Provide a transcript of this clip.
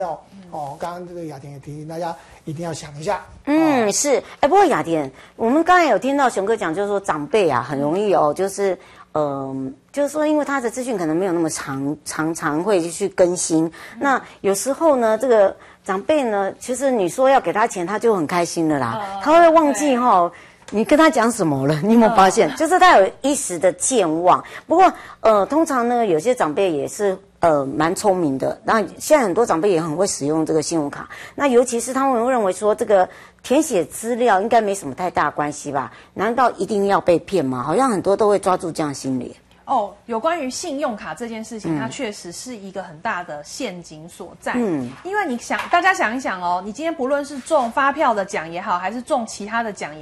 刚刚这个雅典也提醒大家一定要想一下。 是。不过雅典，我们刚才有听到熊哥讲，就是说长辈啊，很容易就是说，因为他的资讯可能没有那么常会去更新。那有时候呢，这个长辈呢，其实你说要给他钱，他就很开心了啦，他会忘记你跟他讲什么了？你有没有发现？就是他有一时的健忘。不过通常呢，有些长辈也是蛮聪明的。然后现在很多长辈也很会使用这个信用卡。那尤其是他们会认为说，这个填写资料应该没什么太大关系吧？难道一定要被骗吗？好像很多都会抓住这样的心理。 有关于信用卡这件事情，它确实是一个很大的陷阱所在。因为大家想一想你今天不论是中发票的奖也好，还是中其他的奖